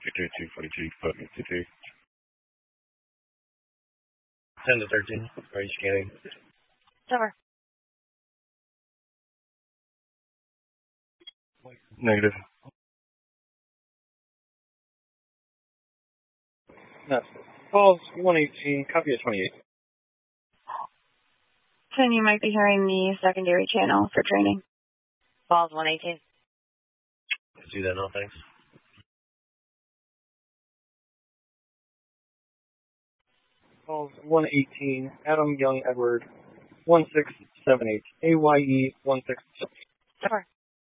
242, equipment 22. 10 to 13. Are you scanning? Over. Negative. No. Calls 118, copy at 28. 10, you might be hearing the secondary channel for training. Calls 118. Do that now, thanks. Calls 118, Adam Young Edward, 1678, AYE 1678. Over.